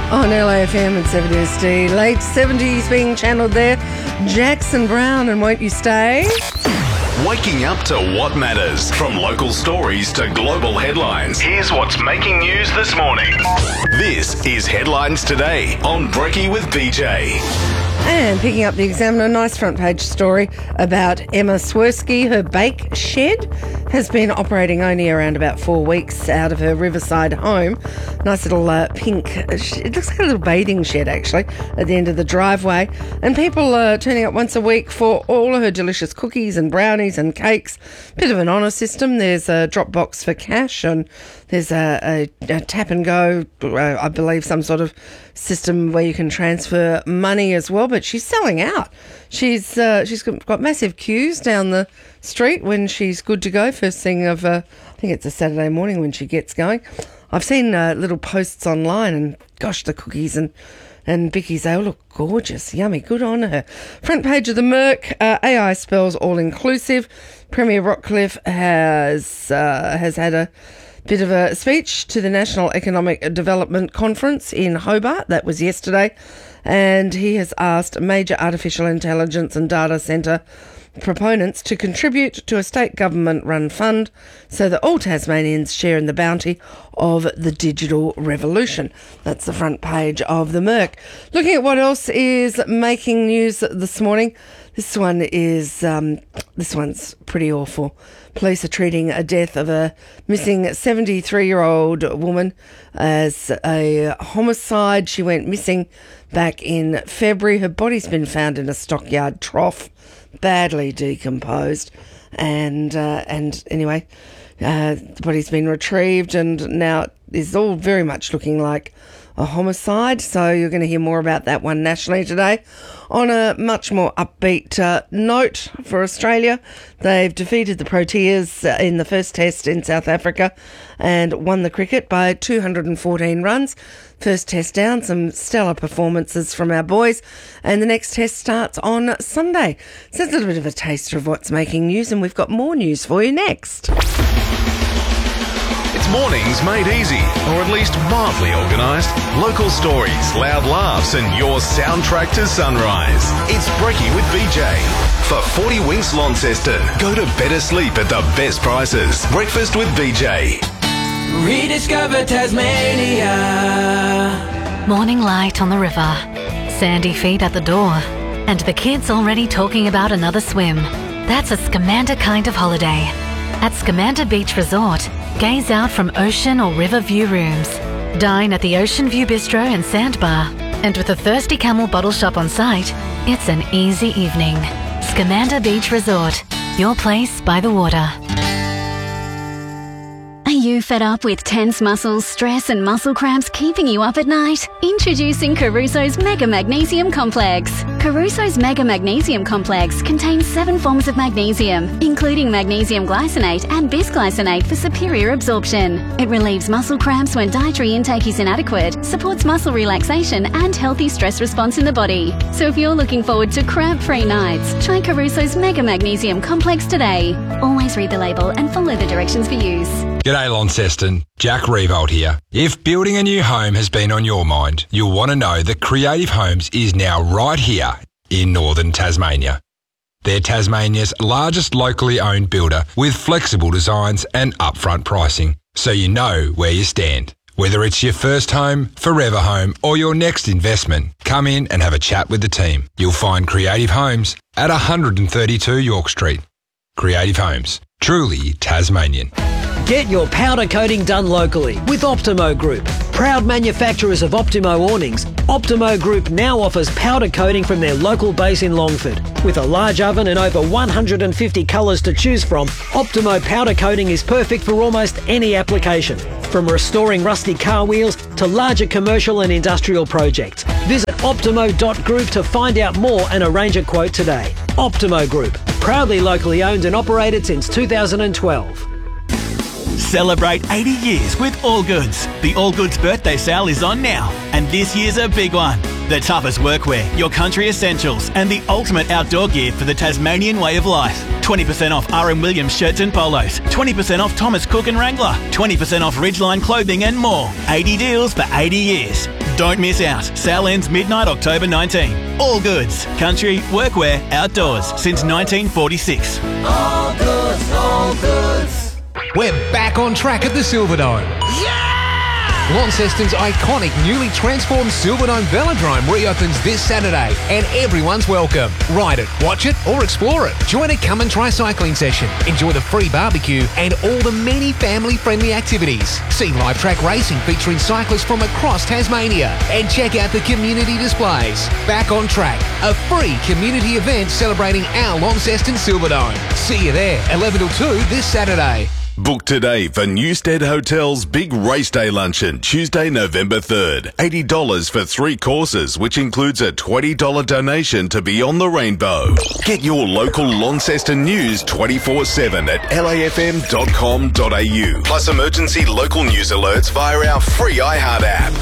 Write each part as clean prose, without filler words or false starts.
On LAFM and 7SD, late 70s being channelled there. Jackson Browne and Won't You Stay? Waking up to what matters. From local stories to global headlines. Here's what's making news this morning. This is Headlines Today on Brekkie with BJ. And picking up the Examiner, nice front page story about Emma Swirsky. Her bake shed has been operating only around about 4 weeks out of her Riverside home. Nice little pink, it looks like a little bathing shed actually, at the end of the driveway. And people are turning up once a week for all of her delicious cookies and brownies and cakes. Bit of an honour system. There's a drop box for cash and there's a tap and go, I believe some sort of system where you can transfer money as well, but she's selling out. She's got massive queues down the street when she's good to go. First thing of, I think it's a Saturday morning when she gets going. I've seen little posts online and gosh, the cookies and bickies, they all look gorgeous, yummy, good on her. Front page of the Merc, AI spells all-inclusive. Premier Rockcliffe has had a bit of a speech to the National Economic Development Conference in Hobart. That was yesterday. And he has asked major artificial intelligence and data centre proponents to contribute to a state government-run fund so that all Tasmanians share in the bounty of the digital revolution. That's the front page of the Merc. Looking at what else is making news this morning. This one's pretty awful. Police are treating a death of a missing 73-year-old woman as a homicide. She went missing back in February. Her body's been found in a stockyard trough, badly decomposed. And anyway, the body's been retrieved and now is all very much looking like a homicide. So you're going to hear more about that one nationally today. On a much more upbeat note for Australia, they've defeated the Proteas in the first test in South Africa and won the cricket by 214 runs. First test down, some stellar performances from our boys, and the next test starts on Sunday. So that's a little bit of a taster of what's making news, and we've got more news for you next. It's mornings made easy, or at least mildly organised. Local stories, loud laughs, and your soundtrack to sunrise. It's Brekkie with BJ. For 40 Winks Launceston, go to better sleep at the best prices. Breakfast with BJ. Rediscover Tasmania. Morning light on the river, sandy feet at the door, and the kids already talking about another swim. That's a Scamander kind of holiday. At Scamander Beach Resort, gaze out from ocean or river view rooms. Dine at the Ocean View Bistro and Sandbar. And with a Thirsty Camel bottle shop on site, it's an easy evening. Scamander Beach Resort, your place by the water. Are you fed up with tense muscles, stress and muscle cramps keeping you up at night? Introducing Caruso's Mega Magnesium Complex. Caruso's Mega Magnesium Complex contains 7 forms of magnesium, including magnesium glycinate and bisglycinate for superior absorption. It relieves muscle cramps when dietary intake is inadequate, supports muscle relaxation and healthy stress response in the body. So if you're looking forward to cramp-free nights, try Caruso's Mega Magnesium Complex today. Always read the label and follow the directions for use. G'day Launceston, Jack Revolt here. If building a new home has been on your mind, you'll want to know that Creative Homes is now right here in northern Tasmania. They're Tasmania's largest locally owned builder with flexible designs and upfront pricing, so you know where you stand. Whether it's your first home, forever home or your next investment, come in and have a chat with the team. You'll find Creative Homes at 132 York Street. Creative Homes, truly Tasmanian. Get your powder coating done locally with Optimo Group. Proud manufacturers of Optimo awnings, Optimo Group now offers powder coating from their local base in Longford. With a large oven and over 150 colours to choose from, Optimo powder coating is perfect for almost any application. From restoring rusty car wheels to larger commercial and industrial projects. Visit optimo.group to find out more and arrange a quote today. Optimo Group, proudly locally owned and operated since 2012. Celebrate 80 years with All Goods. The All Goods birthday sale is on now, and this year's a big one. The toughest workwear, your country essentials, and the ultimate outdoor gear for the Tasmanian way of life. 20% off R.M. Williams shirts and polos. 20% off Thomas Cook and Wrangler. 20% off Ridgeline clothing and more. 80 deals for 80 years. Don't miss out. Sale ends midnight October 19. All goods. Country, workwear, outdoors since 1946. All goods, all goods. We're back on track at the Silverdome. Yeah! Launceston's iconic newly transformed Silverdome Velodrome reopens this Saturday and everyone's welcome. Ride it, watch it or explore it. Join a come and try cycling session. Enjoy the free barbecue and all the many family-friendly activities. See live track racing featuring cyclists from across Tasmania and check out the community displays. Back on Track, a free community event celebrating our Launceston Silverdome. See you there, 11 till 2 this Saturday. Book today for Newstead Hotel's Big Race Day Luncheon, Tuesday, November 3rd. $80 for 3 courses, which includes a $20 donation to Beyond the Rainbow. Get your local Launceston news 24/7 at lafm.com.au. Plus emergency local news alerts via our free iHeart app.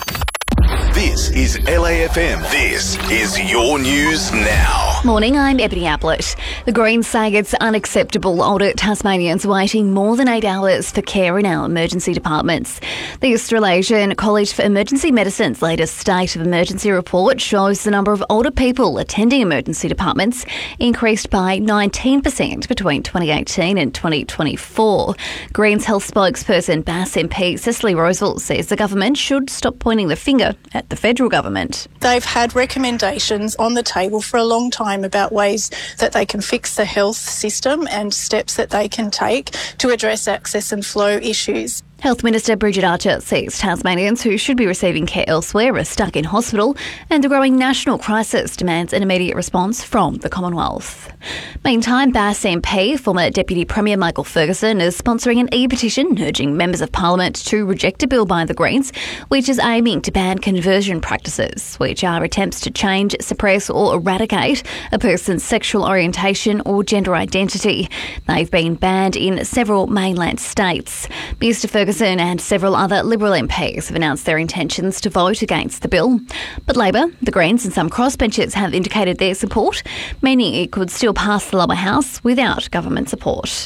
This is LAFM. This is your news now. Morning, I'm Ebony Ablett. The Greens say it's unacceptable older Tasmanians waiting more than 8 hours for care in our emergency departments. The Australasian College for Emergency Medicine's latest State of Emergency report shows the number of older people attending emergency departments increased by 19% between 2018 and 2024. Greens Health spokesperson Bass MP Cecily Roseville says the government should stop pointing the finger at the federal government. They've had recommendations on the table for a long time about ways that they can fix the health system and steps that they can take to address access and flow issues. Health Minister Bridget Archer says Tasmanians who should be receiving care elsewhere are stuck in hospital, and the growing national crisis demands an immediate response from the Commonwealth. Meantime, Bass MP, former Deputy Premier Michael Ferguson, is sponsoring an e-petition urging members of Parliament to reject a bill by the Greens, which is aiming to ban conversion practices, which are attempts to change, suppress or eradicate a person's sexual orientation or gender identity. They've been banned in several mainland states. Mr Ferguson and several other Liberal MPs have announced their intentions to vote against the bill. But Labor, the Greens and some crossbenchers have indicated their support, meaning it could still pass the lower house without government support.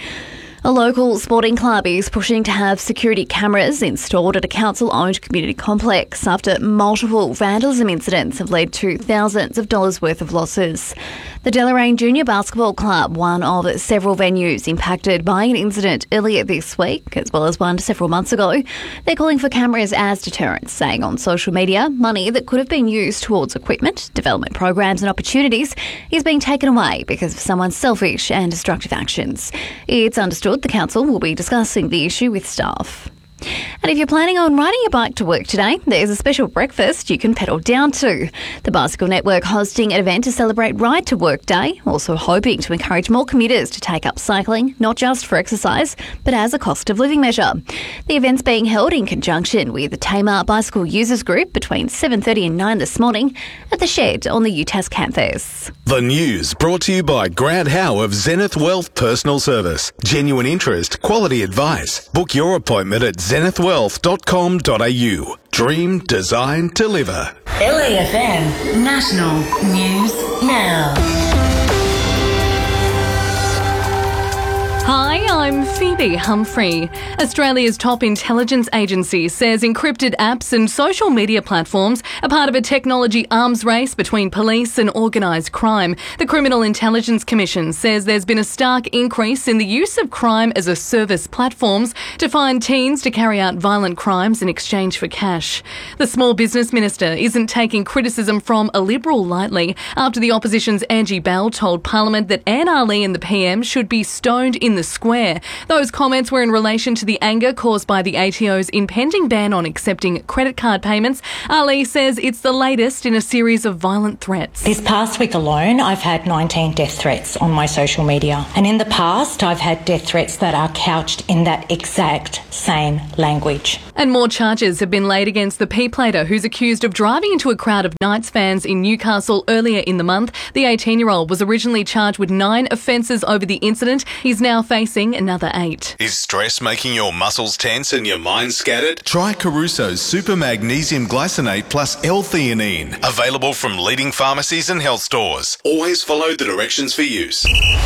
A local sporting club is pushing to have security cameras installed at a council-owned community complex after multiple vandalism incidents have led to thousands of dollars worth of losses. The Deloraine Junior Basketball Club, one of several venues impacted by an incident earlier this week, as well as one several months ago. They're calling for cameras as deterrents, saying on social media money that could have been used towards equipment, development programs and opportunities is being taken away because of someone's selfish and destructive actions. It's understood the council will be discussing the issue with staff. And if you're planning on riding your bike to work today, there's a special breakfast you can pedal down to. The Bicycle Network hosting an event to celebrate Ride to Work Day, also hoping to encourage more commuters to take up cycling, not just for exercise, but as a cost of living measure. The event's being held in conjunction with the Tamar Bicycle Users Group between 7:30 and 9 this morning at the Shed on the UTAS campus. The news brought to you by Grant Howe of Zenith Wealth Personal Service. Genuine interest, quality advice. Book your appointment at zenithwealth.com.au. Dream, design, deliver. LAFM National News Now. Hi, I'm Phoebe Humphrey. Australia's top intelligence agency says encrypted apps and social media platforms are part of a technology arms race between police and organised crime. The Criminal Intelligence Commission says there's been a stark increase in the use of crime as a service platforms to find teens to carry out violent crimes in exchange for cash. The Small Business Minister isn't taking criticism from a Liberal lightly after the opposition's Angie Bell told Parliament that Anne Ali and the PM should be stoned in the square. Those comments were in relation to the anger caused by the ATO's impending ban on accepting credit card payments. Ali says it's the latest in a series of violent threats. This past week alone, I've had 19 death threats on my social media. And in the past, I've had death threats that are couched in that exact same language. And more charges have been laid against the P-plater who's accused of driving into a crowd of Knights fans in Newcastle earlier in the month. The 18-year-old was originally charged with 9 offences over the incident. He's now now facing another 8. Is stress making your muscles tense and your mind scattered? Try Caruso's Super Magnesium Glycinate plus L-theanine. Available from leading pharmacies and health stores. Always follow the directions for use.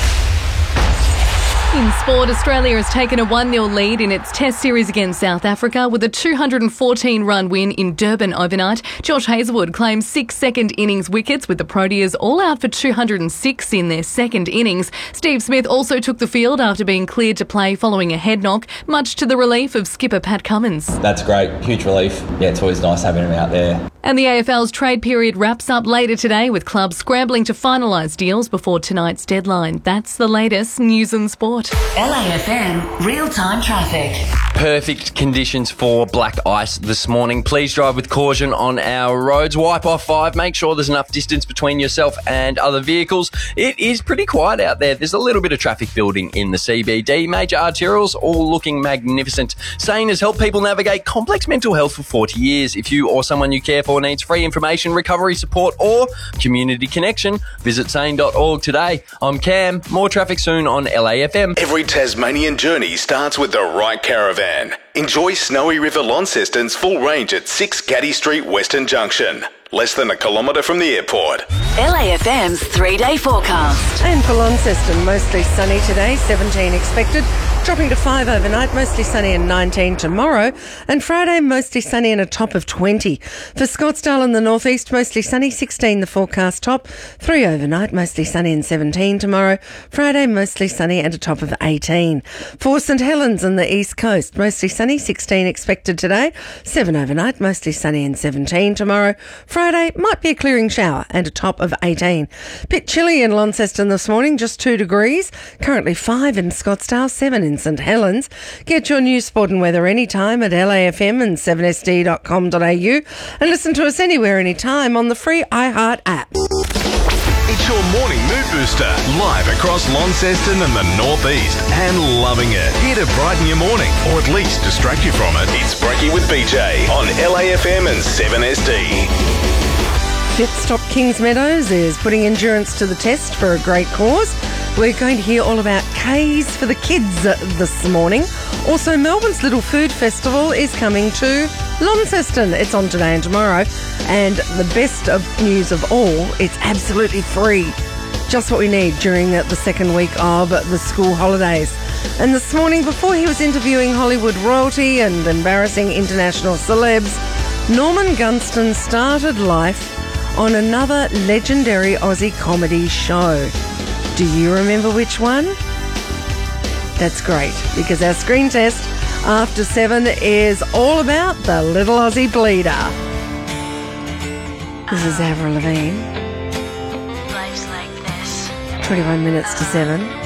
In sport, Australia has taken a 1-0 lead in its Test series against South Africa with a 214-run win in Durban overnight. Josh Hazlewood claims 6 second-innings wickets with the Proteas all out for 206 in their second innings. Steve Smith also took the field after being cleared to play following a head knock, much to the relief of skipper Pat Cummins. That's great. Huge relief. Yeah, it's always nice having him out there. And the AFL's trade period wraps up later today with clubs scrambling to finalise deals before tonight's deadline. That's the latest news and sport. LAFM real-time traffic. Perfect conditions for black ice this morning. Please drive with caution on our roads. Wipe off 5. Make sure there's enough distance between yourself and other vehicles. It is pretty quiet out there. There's a little bit of traffic building in the CBD. Major arterials all looking magnificent. Sane has helped people navigate complex mental health for 40 years. If you or someone you care for needs free information, recovery support or community connection, visit sane.org today. I'm Cam. More traffic soon on LAFM. Every Tasmanian journey starts with the right caravan. Enjoy Snowy River Launceston's full range at 6 Gaddy Street, Western Junction. Less than a kilometre from the airport. LAFM's 3-day forecast. And for Launceston, mostly sunny today, 17 expected. Dropping to 5 overnight, mostly sunny and 19 tomorrow. And Friday, mostly sunny and a top of 20. For Scottsdale in the northeast, mostly sunny, 16 the forecast top. 3 overnight, mostly sunny and 17 tomorrow. Friday, mostly sunny and a top of 18. For St Helens in the east coast, mostly sunny, 16 expected today. 7 overnight, mostly sunny and 17 tomorrow. Friday might be a clearing shower and a top of 18. Bit chilly in Launceston this morning, just 2 degrees. Currently 5 in Scottsdale, 7 in St Helens. Get your news, sport and weather anytime at LAFM and 7sd.com.au and listen to us anywhere, anytime on the free iHeart app. It's your morning mood booster, live across Launceston and the northeast, and loving it. Here to brighten your morning, or at least distract you from it. It's Breaky with BJ on LAFM and 7SD. Pitstop Kings Meadows is putting endurance to the test for a great cause. We're going to hear all about K's for the kids this morning. Also, Melbourne's Little Food Festival is coming to Launceston. It's on today and tomorrow. And the best of news of all, it's absolutely free. Just what we need during the second week of the school holidays. And this morning, before he was interviewing Hollywood royalty and embarrassing international celebs, Norman Gunston started life on another legendary Aussie comedy show. Do you remember which one? That's great, because our screen test after 7 is all about the little Aussie bleeder. This is Avril Lavigne. 'Life's like this. 21 minutes to 7.